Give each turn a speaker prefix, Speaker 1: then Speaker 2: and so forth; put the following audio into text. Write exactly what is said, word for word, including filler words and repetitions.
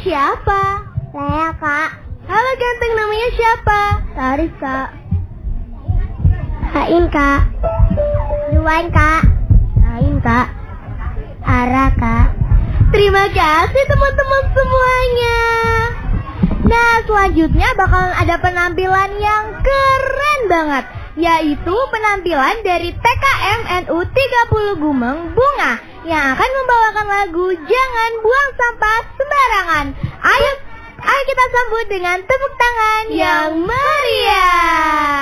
Speaker 1: siapa?
Speaker 2: Saya Kak.
Speaker 1: Halo ganteng, namanya siapa?
Speaker 2: Taris Kak. Hain Kak. Juan Kak. Hain Kak. Ara Kak.
Speaker 1: Terima kasih teman-teman semuanya. Nah, selanjutnya bakalan ada penampilan yang keren banget, yaitu penampilan dari T K M N U tiga puluh Gumeng Bunga yang akan membawakan lagu Jangan Buang Sampah Sembarangan. Ayo, ayo kita sambut dengan tepuk tangan yang meriah.